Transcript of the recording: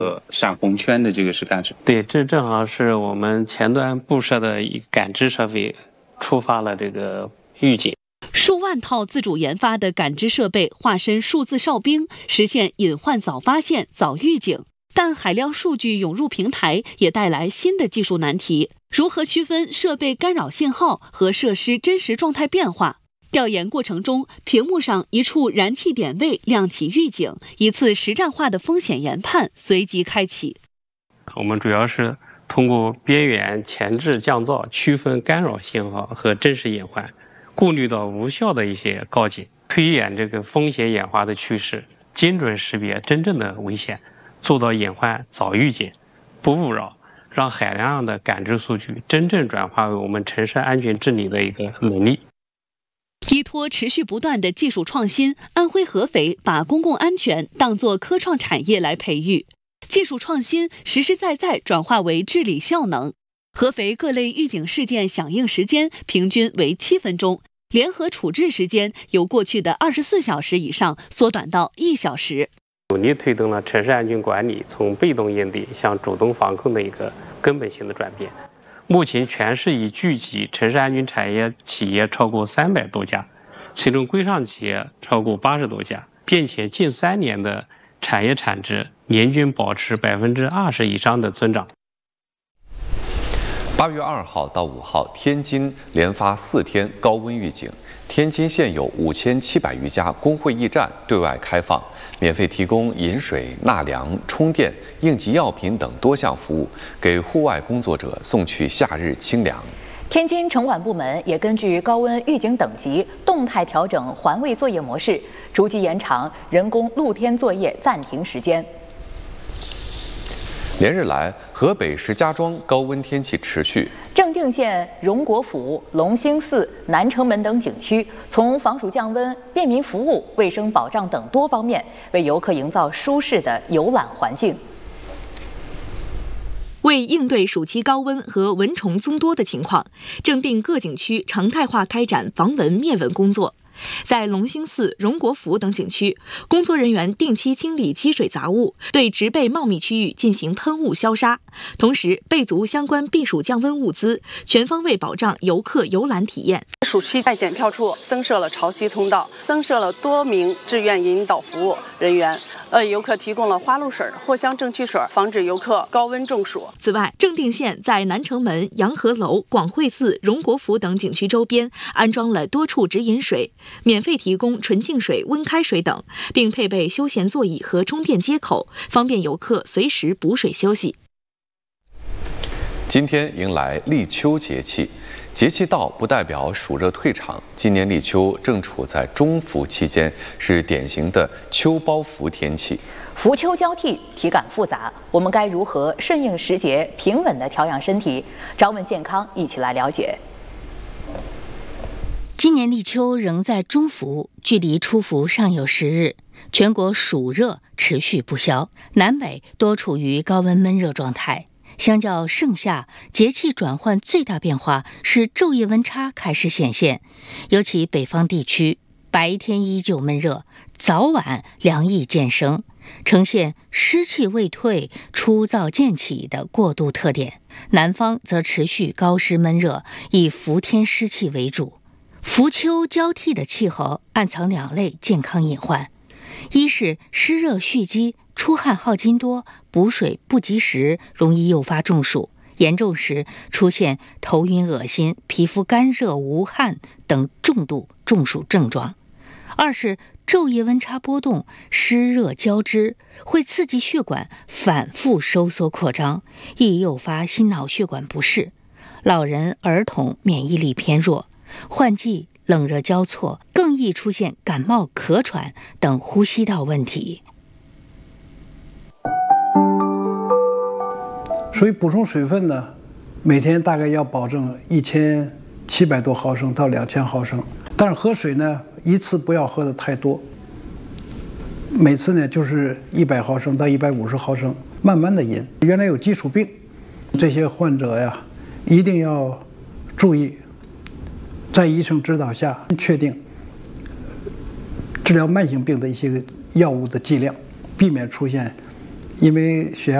闪红圈的这个是干什么？ 对，这正好是我们前端布设的一个感知设备触发了这个预警。 数万套自主研发的感知设备化身数字哨兵，实现隐患早发现、早预警。但海量数据涌入平台，也带来新的技术难题：如何区分设备干扰信号和设施真实状态变化？调研过程中，屏幕上一处燃气点位亮起预警，一次实战化的风险研判随即开启。 我们主要是通过边缘前置降噪区分干扰信号和真实隐患，顾虑到无效的一些告警，推演这个风险演化的趋势，精准识别真正的危险，做到隐患早预警，不勿扰，让海量的感知数据真正转化为我们城市安全治理的一个能力。 依托持续不断的技术创新，安徽合肥把公共安全当作科创产业来培育，技术创新实实在在转化为治理效能。合肥各类预警事件响应时间平均为7分钟，联合处置时间由过去的24小时以上缩短到1小时。 努力推动了城市安全管理从被动应对向主动防控的一个根本性的转变。目前全市已聚集城市安全产业企业超过300多家，其中规上企业超过80多家，并且近3年的产业产值年均保持20%以上的增长。 8月2号到5号，天津连发4天高温预警。天津现有5700余家工会驿站对外开放，免费提供饮水、纳凉、充电、应急药品等多项服务，给户外工作者送去夏日清凉。 天津城管部门也根据高温预警等级，动态调整环卫作业模式，逐级延长人工露天作业暂停时间。 连日来，河北石家庄高温天气持续。 正定县荣国府、龙兴寺、南城门等景区，从防暑降温、便民服务、卫生保障等多方面，为游客营造舒适的游览环境。 为应对暑期高温和蚊虫增多的情况，正定各景区常态化开展防蚊灭蚊工作。在龙兴寺、荣国府等景区，工作人员定期清理积水杂物，对植被茂密区域进行喷雾消杀，同时备足相关避暑降温物资，全方位保障游客游览体验。 暑期在检票处增设了潮汐通道，增设了多名志愿引导服务人员，游客提供了花露水、藿香正气水，防止游客高温中暑。 此外，正定县在南城门、洋河楼、广惠寺、荣国府等景区周边安装了多处直饮水，免费提供纯净水、温开水等，并配备休闲座椅和充电接口，方便游客随时补水休息。 今天迎来立秋节气，节气到不代表暑热退场。今年立秋正处在中伏期间，是典型的秋包伏天气。 伏秋交替，体感复杂，我们该如何顺应时节，平稳地调养身体？找稳健康，一起来了解。 今年立秋仍在中伏，距离初伏尚有10日，全国暑热持续不消，南北多处于高温闷热状态。相较盛夏，节气转换最大变化是昼夜温差开始显现，尤其北方地区，白天依旧闷热，早晚凉意渐生，呈现湿气未退、初燥渐起的过渡特点。南方则持续高湿闷热，以伏天湿气为主。伏秋交替的气候暗藏2类健康隐患，一是湿热蓄积，出汗耗精多，补水不及时，容易诱发中暑，严重时出现头晕恶心、皮肤干热无汗等重度中暑症状。二是昼夜温差波动，湿热交织，会刺激血管反复收缩扩张，易诱发心脑血管不适。老人、儿童免疫力偏弱，换季冷热交错，更易出现感冒、咳喘等呼吸道问题。 所以补充水分呢，每天大概要保证1700多毫升到2000毫升，但是喝水呢，一次不要喝的太多，每次呢就是100毫升到150毫升，慢慢的饮。原来有基础病，这些患者呀，一定要注意，在医生指导下确定治疗慢性病的一些药物的剂量，避免出现因为血压